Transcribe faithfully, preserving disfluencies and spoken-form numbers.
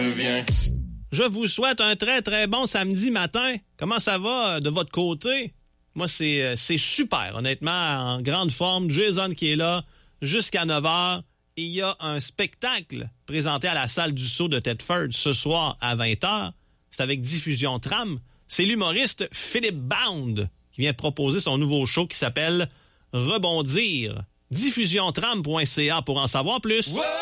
Je vous souhaite un très, très bon samedi matin. Comment ça va de votre côté? Moi, c'est, c'est super, honnêtement, en grande forme. Jason qui est là jusqu'à neuf heures. Il y a un spectacle présenté à la salle du Sceau de Thetford ce soir à vingt heures. C'est avec Diffusion Tram. C'est l'humoriste Philippe Bound qui vient proposer son nouveau show qui s'appelle Rebondir. diffusion tram point c a pour en savoir plus.